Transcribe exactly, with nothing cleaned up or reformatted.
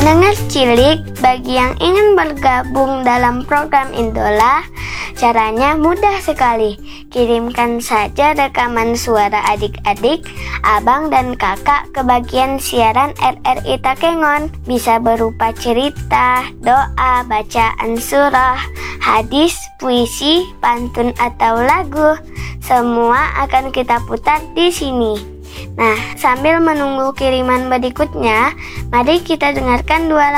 Pendengar cilik, bagi yang ingin bergabung dalam program Idola, caranya mudah sekali. Kirimkan saja rekaman suara adik-adik, abang dan kakak ke bagian siaran R R I Takengon. Bisa berupa cerita, doa, bacaan surah, hadis, puisi, pantun atau lagu. Semua akan kita putar di sini. Nah, sambil menunggu kiriman berikutnya, mari kita dengarkan dua lagu